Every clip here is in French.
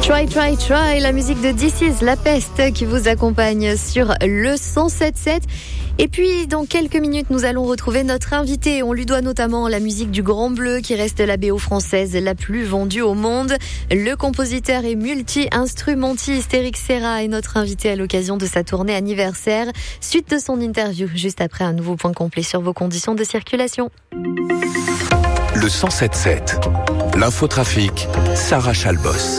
Try, la musique de This Is La Peste qui vous accompagne sur le 107.7. Et puis, dans quelques minutes, nous allons retrouver notre invité. On lui doit notamment la musique du Grand Bleu, qui reste la BO française la plus vendue au monde. Le compositeur et multi-instrumentiste Eric Serra est notre invité à l'occasion de sa tournée anniversaire. Suite de son interview, juste après un nouveau point complet sur vos conditions de circulation. Le 107.7, l'infotrafic, Sarah Chalbos.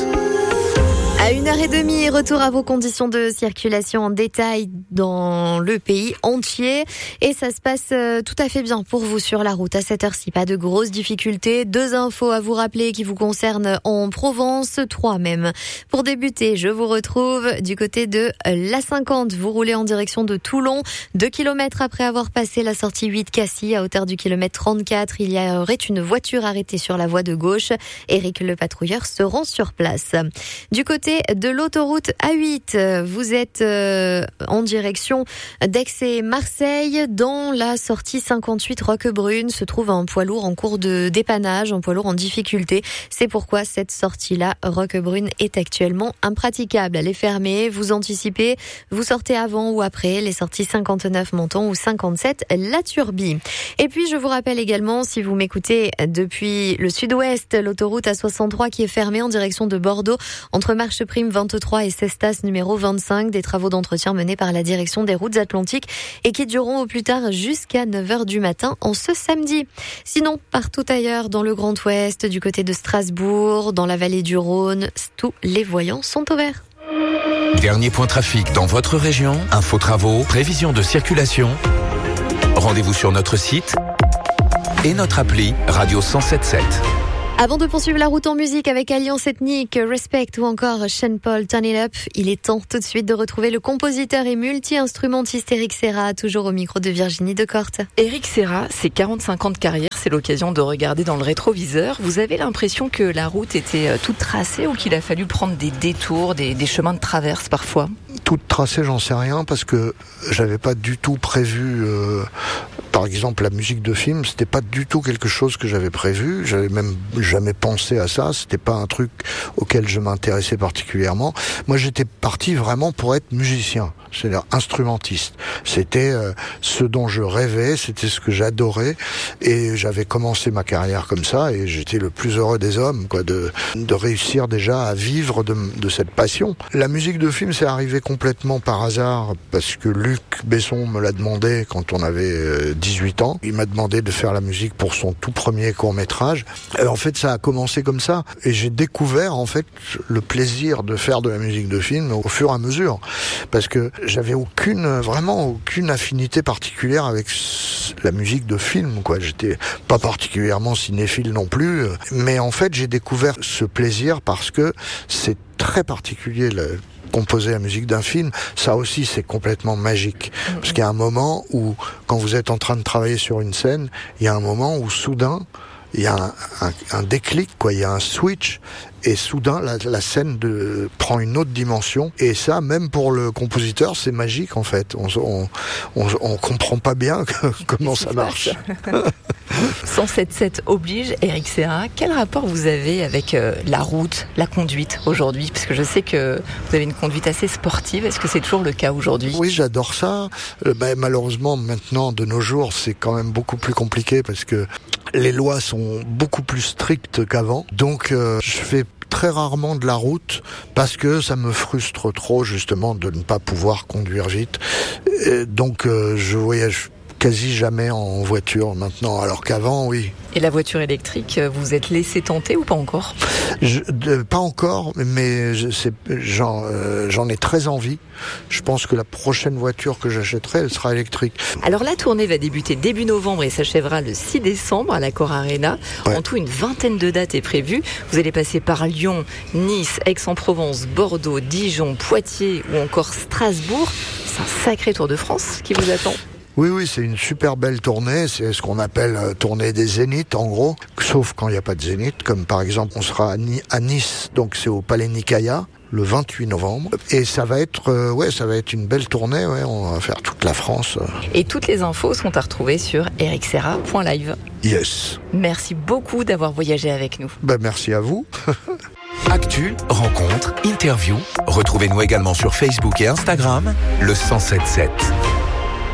À 1h30, retour à vos conditions de circulation en détail dans le pays entier. Et ça se passe tout à fait bien pour vous sur la route à cette heure-ci. Pas de grosses difficultés. 2 infos à vous rappeler qui vous concernent en Provence, 3 même. Pour débuter, je vous retrouve du côté de l'A50. Vous roulez en direction de Toulon. 2 km après avoir passé la sortie 8 Cassis à hauteur du kilomètre 34. Il y aurait une voiture arrêtée sur la voie de gauche. Éric le patrouilleur se rend sur place. Du côté de l'autoroute A8, vous êtes en direction d'Aix et Marseille. Dans la sortie 58 Roquebrune se trouve un poids lourd en cours de dépannage, un poids lourd en difficulté. C'est pourquoi cette sortie-là, Roquebrune, est actuellement impraticable. Elle est fermée, vous anticipez, vous sortez avant ou après les sorties 59 Menton ou 57 La Turbie. Et puis je vous rappelle également, si vous m'écoutez depuis le sud-ouest, l'autoroute A63 qui est fermée en direction de Bordeaux entre Marche Prime 23 et Cestas numéro 25, des travaux d'entretien menés par la direction des routes atlantiques et qui dureront au plus tard jusqu'à 9h du matin en ce samedi. Sinon, partout ailleurs dans le Grand Ouest, du côté de Strasbourg, dans la vallée du Rhône, tous les voyants sont au vert. Dernier point trafic dans votre région, info travaux, prévision de circulation. Rendez-vous sur notre site et notre appli Radio 107.7. Avant de poursuivre la route en musique avec Alliance Ethnique, Respect ou encore Sean Paul, Turn It Up, il est temps tout de suite de retrouver le compositeur et multi-instrumentiste Eric Serra, toujours au micro de Virginie Decorte. Eric Serra, c'est 45 ans de carrière, c'est l'occasion de regarder dans le rétroviseur. Vous avez l'impression que la route était toute tracée ou qu'il a fallu prendre des détours, des chemins de traverse parfois ? Toute tracée, j'en sais rien, parce que j'avais pas du tout prévu... Par exemple, la musique de film, c'était pas du tout quelque chose que j'avais prévu. J'avais même jamais pensé à ça. C'était pas un truc auquel je m'intéressais particulièrement. Moi, j'étais parti vraiment pour être musicien, c'est-à-dire instrumentiste. C'était ce dont je rêvais, c'était ce que j'adorais, et j'avais commencé ma carrière comme ça, et j'étais le plus heureux des hommes, quoi, de réussir déjà à vivre de cette passion. La musique de film, c'est arrivé complètement par hasard, parce que Luc Besson me l'a demandé quand on avait 18 ans. Il m'a demandé de faire la musique pour son tout premier court-métrage. En fait, ça a commencé comme ça. Et j'ai découvert, en fait, le plaisir de faire de la musique de film au fur et à mesure. Parce que j'avais vraiment aucune affinité particulière avec la musique de film, quoi. J'étais pas particulièrement cinéphile non plus. Mais en fait, j'ai découvert ce plaisir parce que c'est très particulier, composer la musique d'un film, ça aussi c'est complètement magique. Parce qu'il y a un moment où, quand vous êtes en train de travailler sur une scène, il y a un moment où soudain, il y a un déclic, quoi. Il y a un switch, et soudain la scène prend une autre dimension. Et ça, même pour le compositeur, c'est magique en fait. On comprend pas bien comment ça marche. 107.7 oblige, Eric Serra. Quel rapport vous avez avec la route, la conduite aujourd'hui ? Parce que je sais que vous avez une conduite assez sportive. Est-ce que c'est toujours le cas aujourd'hui ? Oui, j'adore ça. Malheureusement, maintenant, de nos jours, c'est quand même beaucoup plus compliqué parce que les lois sont beaucoup plus strictes qu'avant. Donc, je fais très rarement de la route parce que ça me frustre trop, justement, de ne pas pouvoir conduire vite. Donc, je voyage quasi jamais en voiture maintenant, alors qu'avant, oui. Et la voiture électrique, vous êtes laissé tenter ou pas encore ? Pas encore, mais j'en ai très envie. Je pense que la prochaine voiture que j'achèterai, elle sera électrique. Alors la tournée va débuter début novembre et s'achèvera le 6 décembre à l'Accor Arena. Ouais. En tout, une vingtaine de dates est prévue. Vous allez passer par Lyon, Nice, Aix-en-Provence, Bordeaux, Dijon, Poitiers ou encore Strasbourg. C'est un sacré Tour de France qui vous attend. Oui, c'est une super belle tournée. C'est ce qu'on appelle tournée des zéniths, en gros. Sauf quand il n'y a pas de zénith, comme par exemple, on sera à Nice, donc c'est au Palais Nicaïa, le 28 novembre. Et ça va être une belle tournée. Ouais, on va faire toute la France. Et toutes les infos sont à retrouver sur ericserra.live. Yes. Merci beaucoup d'avoir voyagé avec nous. Merci à vous. Actu, rencontre, interviews. Retrouvez-nous également sur Facebook et Instagram, le 1077.